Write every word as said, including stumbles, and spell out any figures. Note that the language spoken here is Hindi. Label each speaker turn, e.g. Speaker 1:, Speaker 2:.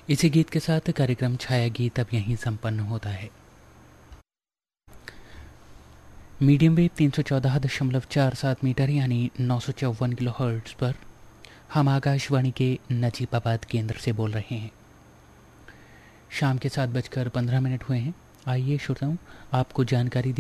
Speaker 1: इसी गीत के साथ कार्यक्रम छाया गीत अब यहीं संपन्न होता है। मीडियम वेव तीन सौ चौदह दशमलव चार सात मीटर यानी नौ सौ चौवन किलो हर्ट्ज पर हम आकाशवाणी के नजीबाबाद केंद्र से बोल रहे हैं। शाम के सात बजकर पंद्रह मिनट हुए हैं। आइए श्रोताओं, आपको जानकारी